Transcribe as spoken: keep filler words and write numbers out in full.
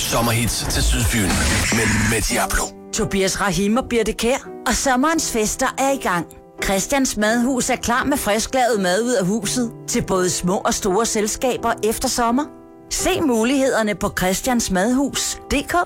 sommerhits til Sydfyn med, med Diablo. Tobias Rahim og Birte Kjær og sommerens fester er i gang. Christians Madhus er klar med frisklavet mad ud af huset til både små og store selskaber efter sommer. Se mulighederne på christiansmadhus punktum d k.